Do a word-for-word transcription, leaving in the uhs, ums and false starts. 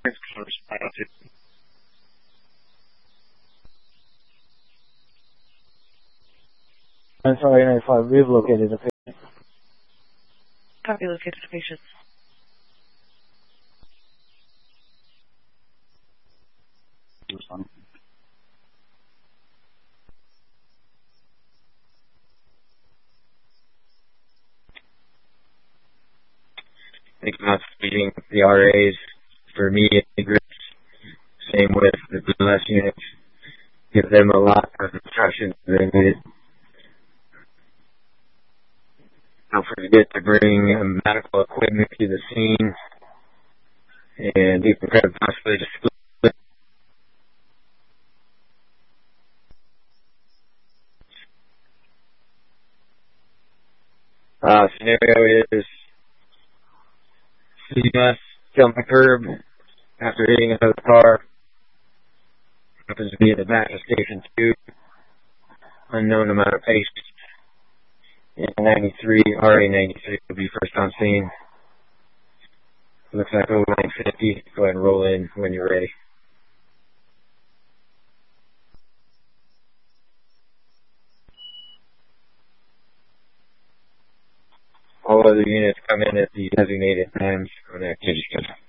I'm sorry, ninety-five, we've located the patient. Copy, located the patient. Thanks for not speaking with the R As for immediate groups. Same with the B L S units. Give them a lot of instructions they need. Don't forget to bring medical equipment to the scene, and you can grab possibly just split. Uh, scenario is seeing us jump the curb after hitting another car. Happens to be at the back of station two. Unknown amount of pace. And ninety-three, R A ninety-three will be first on scene. Looks like oh nine fifty. Go ahead and roll in when you're ready. All other units come in at the designated times on activity schedule.